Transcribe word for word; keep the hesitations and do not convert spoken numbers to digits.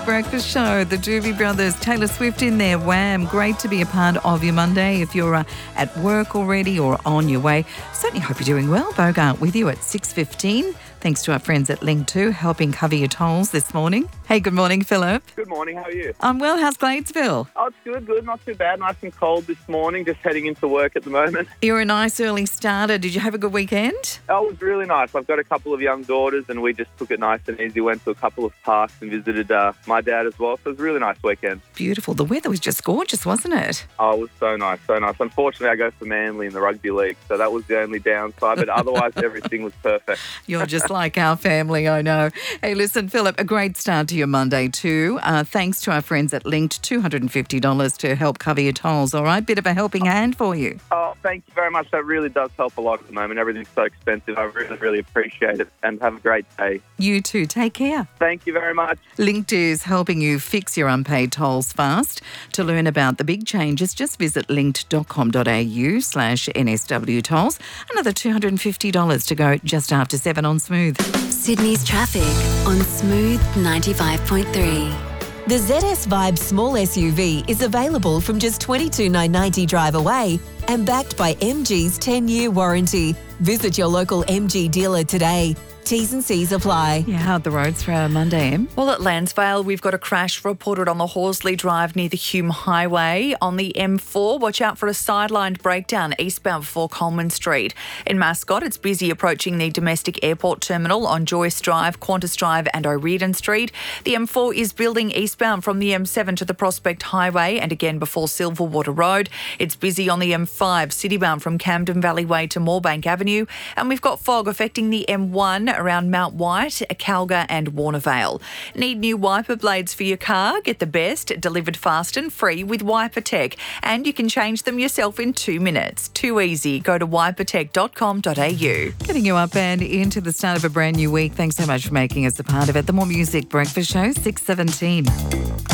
Breakfast show, the Doobie Brothers, Taylor Swift in there, wham. Great to be a part of your Monday. If you're uh, at work already or on your way, certainly hope you're doing well. Bogart with you at six fifteen. Thanks to our friends at Link two, helping cover your tolls this morning. Hey, good morning, Philip. Good morning, how are you? I'm well, how's Gladesville? Oh, it's good, good, not too bad. Nice and cold this morning, just heading into work at the moment. You're a nice early starter. Did you have a good weekend? Oh, it was really nice. I've got a couple of young daughters and we just took it nice and easy. Went to a couple of parks and visited uh, my dad as well. So it was a really nice weekend. Beautiful. The weather was just gorgeous, wasn't it? Oh, it was so nice, so nice. Unfortunately, I go for Manly in the rugby league, so that was the only downside, but otherwise everything was perfect. You're just like our family, I know. Hey, listen, Philip, a great start to your Monday too. Uh, thanks to our friends at Linked, two hundred fifty dollars to help cover your tolls, all right? Bit of a helping hand for you. Oh, thank you very much. That really does help a lot at the moment. Everything's so expensive. I really, really appreciate it, and have a great day. You too. Take care. Thank you very much. Linked is helping you fix your unpaid tolls fast. To learn about the big changes, just visit linked.com.au slash NSW tolls. Another two hundred fifty dollars to go just after seven on Smooth. Sydney's traffic on Smooth ninety-five point three. The Z S Vibe small S U V is available from just twenty-two thousand nine hundred ninety drive away and backed by M G's ten-year warranty. Visit your local M G dealer today. T's and C's apply. Yeah, how'd the roads for our Monday, Em? Well, at Lansvale, we've got a crash reported on the Horsley Drive near the Hume Highway. On the M four, watch out for a sidelined breakdown eastbound before Coleman Street. In Mascot, it's busy approaching the domestic airport terminal on Joyce Drive, Qantas Drive and O'Riordan Street. The M four is building eastbound from the M seven to the Prospect Highway and again before Silverwater Road. It's busy on the M five, citybound from Camden Valley Way to Moorebank Avenue. And we've got fog affecting the M one around Mount White, Calga and Warnervale. Need new wiper blades for your car? Get the best, delivered fast and free with Wiper Tech. And you can change them yourself in two minutes. Too easy. Go to wiper tech dot com dot a u. Getting you up and into the start of a brand new week. Thanks so much for making us a part of it. The More Music Breakfast Show, six seventeen.